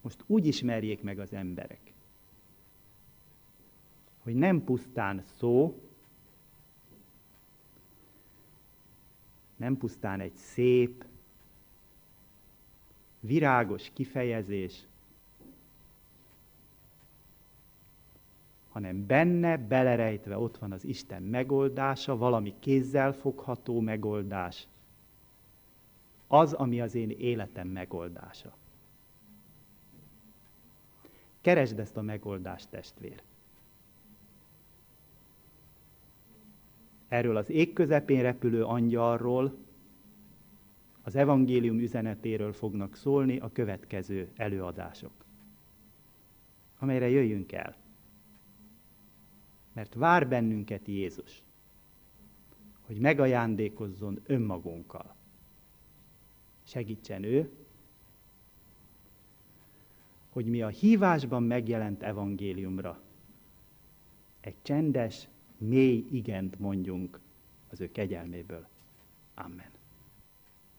Most úgy ismerjék meg az emberek, hogy nem pusztán szó, nem pusztán egy szép, virágos kifejezés, hanem benne belerejtve ott van az Isten megoldása, valami kézzelfogható megoldás. Az, ami az én életem megoldása. Keresd ezt a megoldást, testvér. Erről az ég közepén repülő angyalról, az evangélium üzenetéről fognak szólni a következő előadások, amelyre jöjjünk el. Mert vár bennünket Jézus, hogy megajándékozzon önmagunkkal. Segítsen ő, hogy mi a hívásban megjelent evangéliumra egy csendes, mély igent mondjunk az ő kegyelméből. Amen.